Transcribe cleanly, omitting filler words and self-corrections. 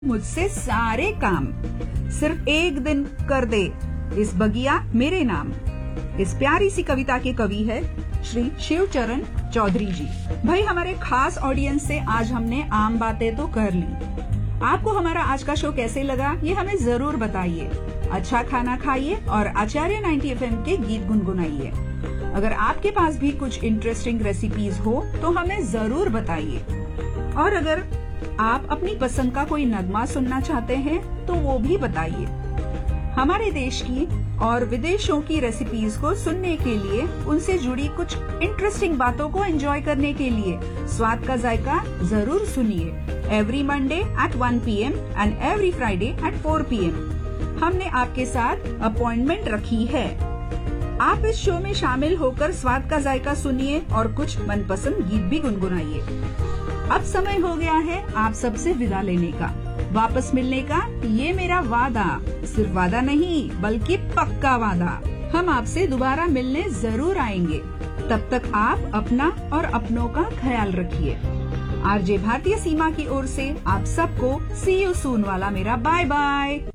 मुझसे सारे काम, सिर्फ एक दिन कर दे इस बगिया मेरे नाम। इस प्यारी सी कविता के कवि है श्री शिवचरण चौधरी जी। भाई, हमारे खास ऑडियंस से आज हमने आम बातें तो कर ली। आपको हमारा आज का शो कैसे लगा ये हमें जरूर बताइए। अच्छा खाना खाइए और आचार्य 90 FM के गीत गुनगुनाइए। अगर आपके पास भी कुछ इंटरेस्टिंग रेसिपीज हो तो हमें जरूर बताइए। और अगर आप अपनी पसंद का कोई नगमा सुनना चाहते हैं तो वो भी बताइए। हमारे देश की और विदेशों की रेसिपीज को सुनने के लिए, उनसे जुड़ी कुछ इंटरेस्टिंग बातों को एंजॉय करने के लिए स्वाद का जायका जरूर सुनिए। Every Monday eight 1 PM and every Friday eight 4 PM हमने आपके साथ अपॉइंटमेंट रखी है। आप इस शो में शामिल होकर स्वाद का जायका सुनिए और कुछ मनपसंद गीत भी गुनगुनाइए। अब समय हो गया है आप सबसे विदा लेने का, वापस मिलने का। ये मेरा वादा, सिर्फ वादा नहीं बल्कि पक्का वादा। हम आपसे दोबारा मिलने जरूर आएंगे। तब तक आप अपना और अपनों का ख्याल रखिए। आरजे भारतीय सीमा की ओर से आप सबको सी यू सून वाला मेरा बाय बाय।